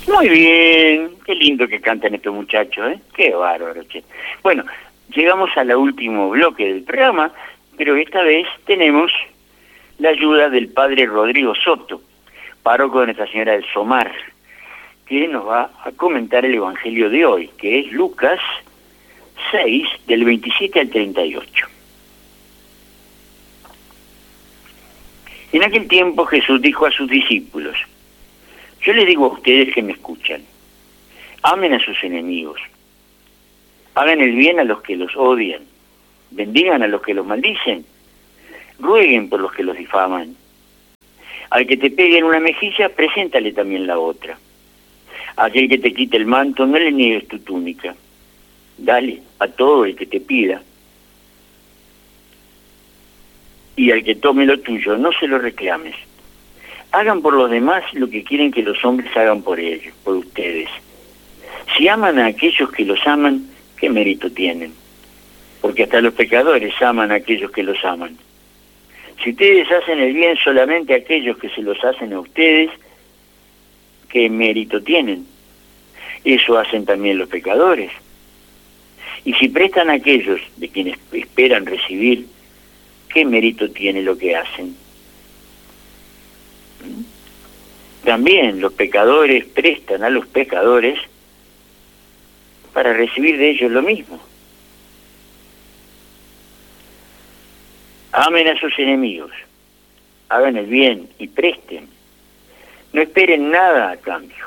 Muy bien, qué lindo que cantan estos muchachos, ¿eh? Qué bárbaro, che. Bueno, llegamos al último bloque del programa, pero esta vez tenemos la ayuda del padre Rodrigo Soto, párroco de Nuestra Señora del Somar, que nos va a comentar el Evangelio de hoy, que es Lucas 6, del 27 al 38. En aquel tiempo Jesús dijo a sus discípulos: yo les digo a ustedes que me escuchan, amen a sus enemigos, hagan el bien a los que los odian, bendigan a los que los maldicen, rueguen por los que los difaman. Al que te pegue en una mejilla, preséntale también la otra. A aquel que te quite el manto, no le niegues tu túnica. Dale a todo el que te pida. Y al que tome lo tuyo, no se lo reclames. Hagan por los demás lo que quieren que los hombres hagan por ellos, por ustedes. Si aman a aquellos que los aman, ¿qué mérito tienen? Porque hasta los pecadores aman a aquellos que los aman. Si ustedes hacen el bien solamente a aquellos que se los hacen a ustedes, ¿qué mérito tienen? Eso hacen también los pecadores. Y si prestan a aquellos de quienes esperan recibir, ¿qué mérito tiene lo que hacen? También los pecadores prestan a los pecadores para recibir de ellos lo mismo. Amen a sus enemigos, hagan el bien y presten. No esperen nada a cambio.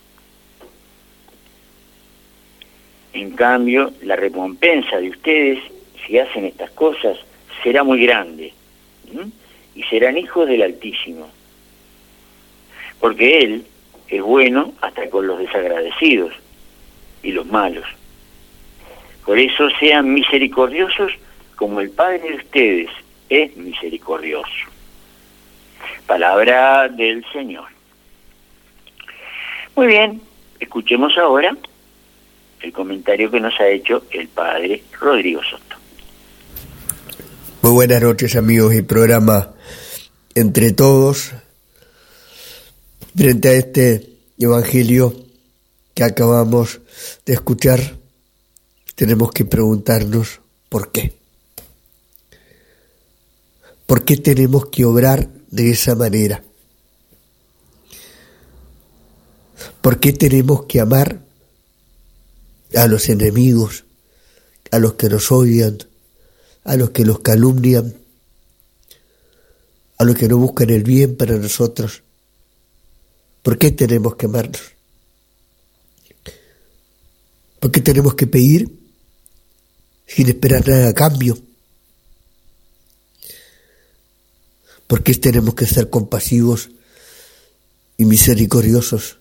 En cambio, la recompensa de ustedes, si hacen estas cosas, será muy grande. Y serán hijos del Altísimo. Porque Él es bueno hasta con los desagradecidos y los malos. Por eso sean misericordiosos como el Padre de ustedes es misericordioso. Palabra del Señor. Muy bien, escuchemos ahora el comentario que nos ha hecho el Padre Rodrigo Soto. Muy buenas noches, amigos, y programa Entre Todos. Frente a este evangelio que acabamos de escuchar, tenemos que preguntarnos ¿por qué? ¿Por qué tenemos que obrar de esa manera? ¿Por qué tenemos que amar a los enemigos, a los que nos odian, a los que nos calumnian, a los que no buscan el bien para nosotros? ¿Por qué tenemos que amarlos? ¿Por qué tenemos que pedir sin esperar nada a cambio? ¿Por qué tenemos que ser compasivos y misericordiosos?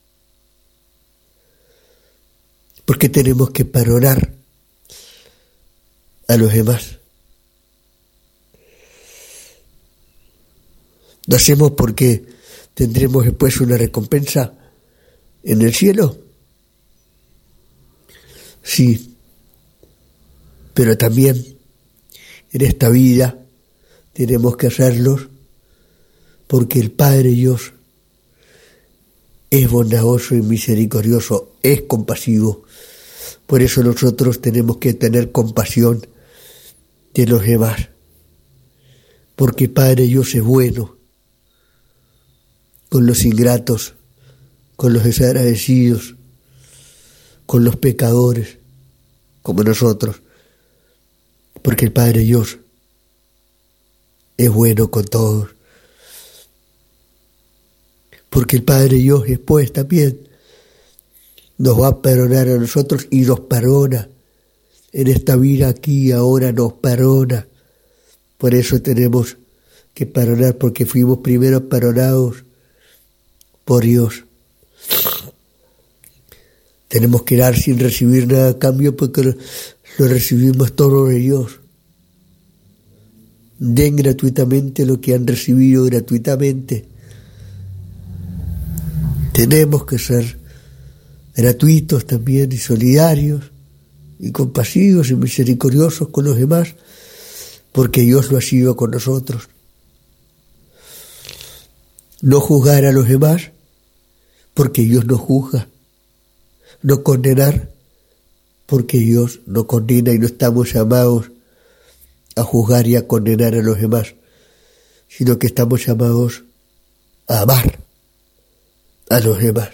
¿Por qué tenemos que perdonar a los demás? ¿Lo hacemos porque tendremos después una recompensa en el cielo? Sí, pero también en esta vida tenemos que hacerlos porque el Padre Dios es bondadoso y misericordioso, es compasivo. Por eso nosotros tenemos que tener compasión de los demás, porque Padre Dios es bueno con los ingratos, con los desagradecidos, con los pecadores, como nosotros, porque el Padre Dios es bueno con todos, porque el Padre Dios después también nos va a perdonar a nosotros y nos perdona. En esta vida aquí y ahora nos perdona. Por eso tenemos que perdonar, porque fuimos primero perdonados por Dios. Tenemos que dar sin recibir nada a cambio porque lo recibimos todo de Dios. Den gratuitamente lo que han recibido gratuitamente. Tenemos que ser gratuitos también y solidarios y compasivos y misericordiosos con los demás, porque Dios lo ha sido con nosotros. No juzgar a los demás, porque Dios no juzga. No condenar, porque Dios no condena y no estamos llamados a juzgar y a condenar a los demás, sino que estamos llamados a amar a los demás.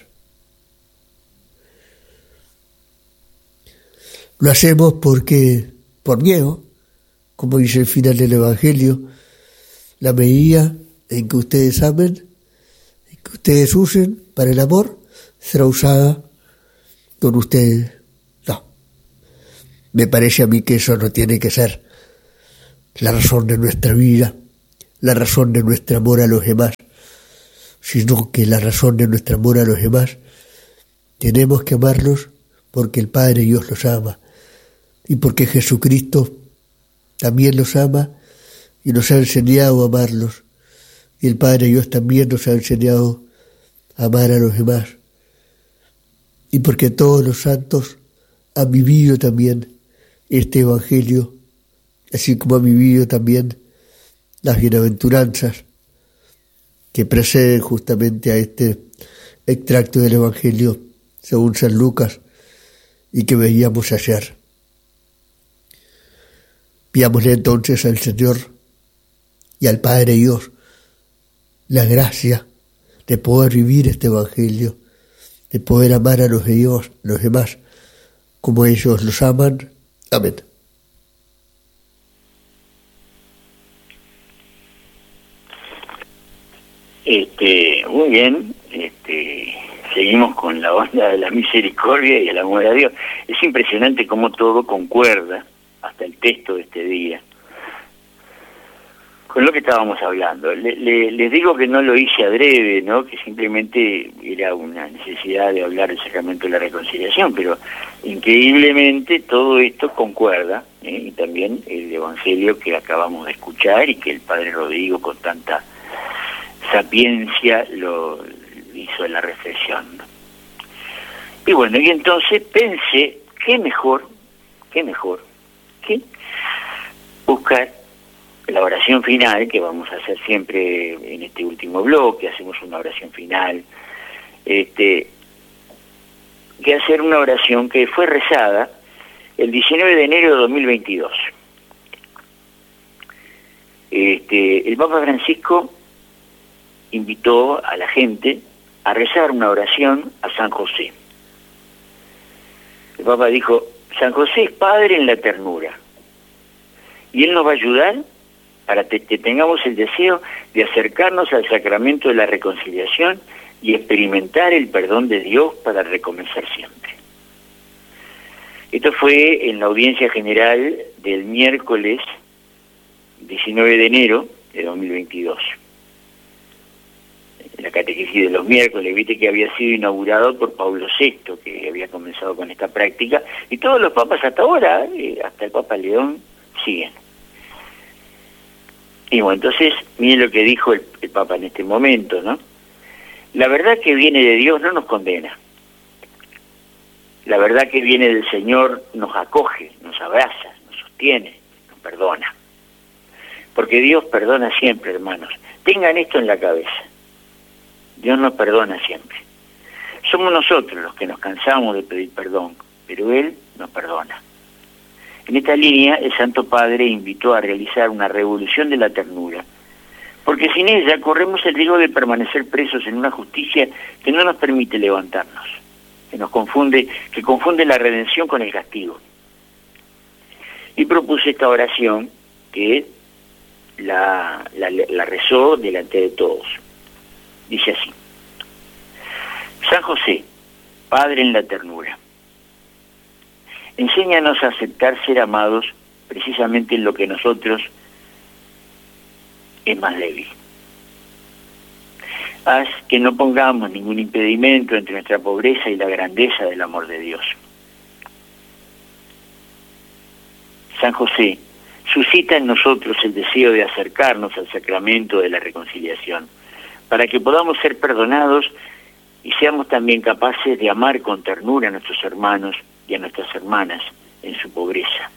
Lo hacemos porque, por miedo, como dice el final del Evangelio, la medida en que ustedes amen, en que ustedes usen para el amor, será usada con ustedes. No. Me parece a mí que eso no tiene que ser la razón de nuestra vida, la razón de nuestro amor a los demás, sino que la razón de nuestro amor a los demás tenemos que amarlos porque el Padre Dios los ama y porque Jesucristo también los ama y nos ha enseñado a amarlos, y el Padre Dios también nos ha enseñado a amar a los demás, y porque todos los santos han vivido también este Evangelio, así como han vivido también las bienaventuranzas que preceden justamente a este extracto del Evangelio según San Lucas y que veíamos ayer. Pidámosle entonces al Señor y al Padre Dios la gracia de poder vivir este Evangelio, de poder amar a los demás, como ellos los aman. Amén. Muy bien, seguimos con la onda de la misericordia y el amor a Dios. Es impresionante cómo todo concuerda, hasta el texto de este día, con lo que estábamos hablando. Les digo que no lo hice adrede, ¿no? Que simplemente era una necesidad de hablar del sacramento de la reconciliación, pero increíblemente todo esto concuerda, y también el Evangelio que acabamos de escuchar y que el Padre Rodrigo con tanta sapiencia lo hizo en la reflexión. Y bueno, y entonces pensé, qué mejor que buscar la oración final, que vamos a hacer siempre en este último bloque, hacemos una oración final, que hacer una oración que fue rezada el 19 de enero de 2022. El Papa Francisco invitó a la gente a rezar una oración a San José. El Papa dijo: San José es Padre en la ternura, y Él nos va a ayudar para que tengamos el deseo de acercarnos al sacramento de la reconciliación y experimentar el perdón de Dios para recomenzar siempre. Esto fue en la audiencia general del miércoles 19 de enero de 2022. La catequesis de los miércoles, viste que había sido inaugurado por Pablo VI, que había comenzado con esta práctica, y todos los papas hasta ahora, hasta el Papa León, siguen. Y bueno, entonces, miren lo que dijo el Papa en este momento, ¿no? La verdad que viene de Dios no nos condena. La verdad que viene del Señor nos acoge, nos abraza, nos sostiene, nos perdona. Porque Dios perdona siempre, hermanos. Tengan esto en la cabeza. Dios nos perdona siempre. Somos nosotros los que nos cansamos de pedir perdón, pero Él nos perdona. En esta línea, el Santo Padre invitó a realizar una revolución de la ternura, porque sin ella corremos el riesgo de permanecer presos en una justicia que no nos permite levantarnos, que confunde la redención con el castigo. Y propuse esta oración que la rezó delante de todos. Dice así: San José, Padre en la ternura, enséñanos a aceptar ser amados precisamente en lo que nosotros es más débil. Haz que no pongamos ningún impedimento entre nuestra pobreza y la grandeza del amor de Dios. San José, suscita en nosotros el deseo de acercarnos al sacramento de la reconciliación, para que podamos ser perdonados y seamos también capaces de amar con ternura a nuestros hermanos y a nuestras hermanas en su pobreza.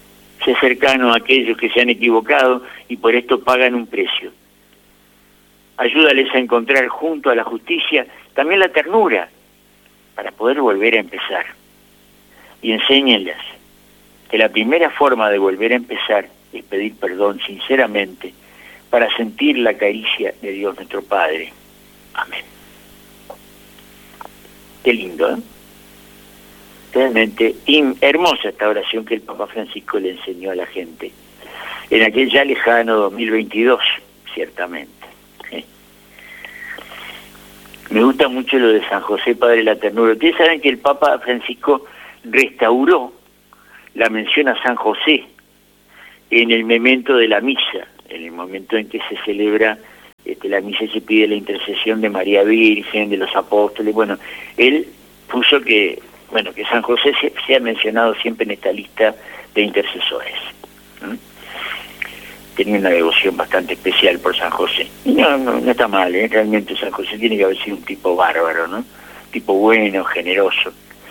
Sé cercano a aquellos que se han equivocado y por esto pagan un precio. Ayúdales a encontrar junto a la justicia también la ternura para poder volver a empezar. Y enséñenles que la primera forma de volver a empezar es pedir perdón sinceramente para sentir la caricia de Dios nuestro Padre. Amén. Qué lindo, ¿eh? Realmente hermosa esta oración que el Papa Francisco le enseñó a la gente en aquel ya lejano 2022, ciertamente. Me gusta mucho lo de San José, Padre de la Ternura. Ustedes saben que el Papa Francisco restauró la mención a San José en el memento de la misa, en el momento en que se celebra la misa y se pide la intercesión de María Virgen, de los apóstoles. Bueno, él puso que San José sea mencionado siempre en esta lista de intercesores. Tenía una devoción bastante especial por San José. Y no está mal, realmente San José tiene que haber sido un tipo bárbaro, ¿no? Tipo bueno, generoso.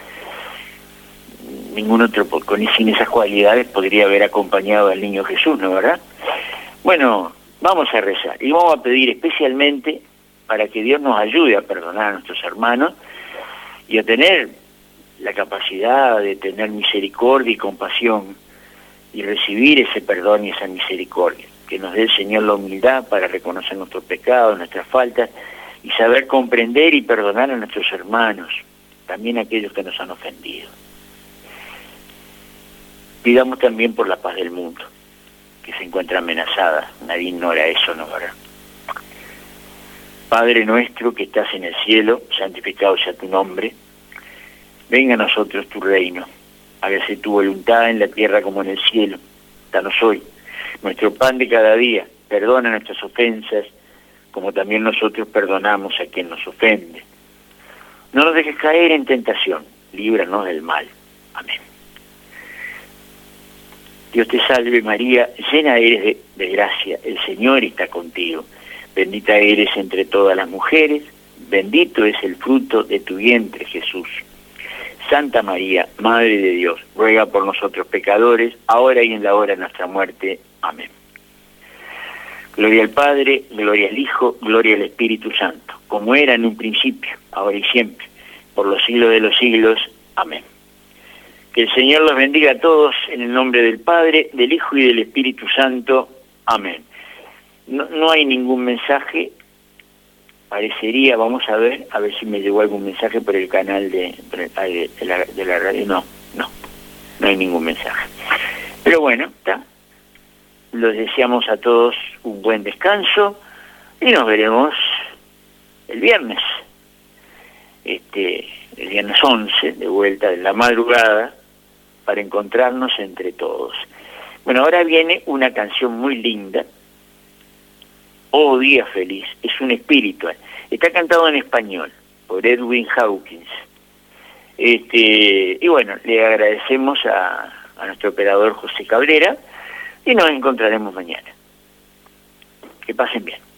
Ningún otro sin esas cualidades podría haber acompañado al niño Jesús, ¿no, verdad? Bueno, vamos a rezar y vamos a pedir especialmente para que Dios nos ayude a perdonar a nuestros hermanos y a tener la capacidad de tener misericordia y compasión y recibir ese perdón y esa misericordia. Que nos dé el Señor la humildad para reconocer nuestros pecados, nuestras faltas y saber comprender y perdonar a nuestros hermanos, también aquellos que nos han ofendido. Pidamos también por la paz del mundo, que se encuentra amenazada. Nadie ignora eso, ¿no? ¿Verdad? Padre nuestro que estás en el cielo, santificado sea tu nombre. Venga a nosotros tu reino. Hágase tu voluntad en la tierra como en el cielo. Danos hoy nuestro pan de cada día. Perdona nuestras ofensas, como también nosotros perdonamos a quien nos ofende. No nos dejes caer en tentación. Líbranos del mal. Amén. Dios te salve María, llena eres de gracia, el Señor está contigo. Bendita eres entre todas las mujeres, bendito es el fruto de tu vientre, Jesús. Santa María, Madre de Dios, ruega por nosotros pecadores, ahora y en la hora de nuestra muerte. Amén. Gloria al Padre, gloria al Hijo, gloria al Espíritu Santo, como era en un principio, ahora y siempre, por los siglos de los siglos. Amén. Que el Señor los bendiga a todos en el nombre del Padre, del Hijo y del Espíritu Santo. Amén. No hay ningún mensaje, parecería, vamos a ver si me llegó algún mensaje por el canal de la radio. No hay ningún mensaje. Pero bueno, está. Los deseamos a todos un buen descanso y nos veremos el viernes. El viernes 11, de vuelta de la madrugada, para encontrarnos entre todos. Bueno, ahora viene una canción muy linda, Oh Día Feliz, es un espiritual. Está cantado en español por Edwin Hawkins. Y bueno, le agradecemos a nuestro operador José Cabrera y nos encontraremos mañana. Que pasen bien.